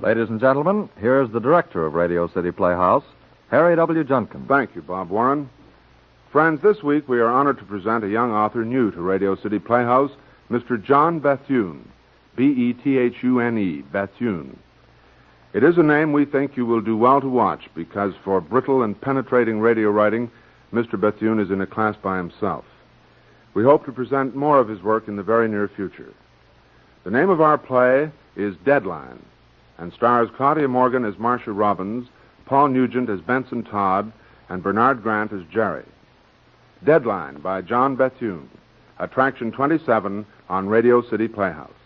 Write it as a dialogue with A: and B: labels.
A: Ladies and gentlemen, here's the director of Radio City Playhouse, Harry W. Junkin.
B: Thank you, Bob Warren. Friends, this week we are honored to present a young author new to Radio City Playhouse, Mr. John Bethune, Bethune, Bethune. It is a name we think you will do well to watch because for brittle and penetrating radio writing, Mr. Bethune is in a class by himself. We hope to present more of his work in the very near future. The name of our play is Deadline, and stars Claudia Morgan as Marcia Robbins, Paul Nugent as Benson Todd, and Bernard Grant as Jerry. Deadline by John Bethune, Attraction 27 on Radio City Playhouse.